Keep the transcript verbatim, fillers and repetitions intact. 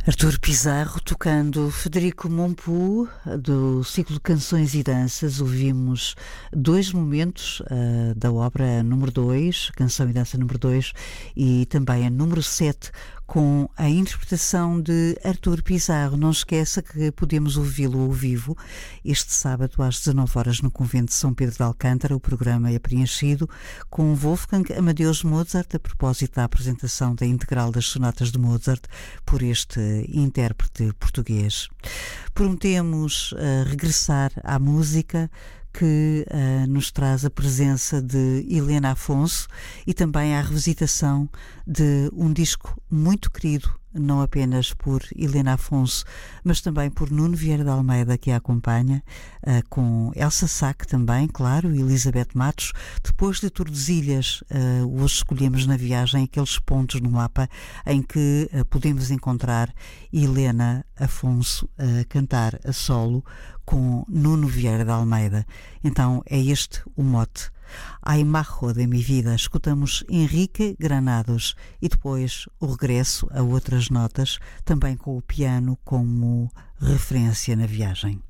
Artur Pizarro tocando Federico Mompou do ciclo Canções e Danças. Ouvimos dois momentos uh, da obra número dois, Canção e Dança número dois, e também a número sete, com a interpretação de Artur Pizarro. Não esqueça que podemos ouvi-lo ao vivo este sábado às dezanove horas no Convento de São Pedro de Alcântara. O programa é preenchido com Wolfgang Amadeus Mozart, a propósito da apresentação da integral das sonatas de Mozart por este intérprete português. Prometemos uh, regressar à música que uh, nos traz a presença de Helena Afonso e também a revisitação de um disco muito querido, não apenas por Helena Afonso, mas também por Nuno Vieira de Almeida, que a acompanha, uh, com Elsa Sá também, claro, e Elizabeth Matos. Depois de Tordesilhas, uh, hoje escolhemos na viagem aqueles pontos no mapa em que uh, podemos encontrar Helena Afonso a uh, cantar a solo com Nuno Vieira de Almeida. Então é este o mote. A imagen de mi vida. Escutamos Henrique Granados e depois o regresso a outras notas, também com o piano como referência na viagem.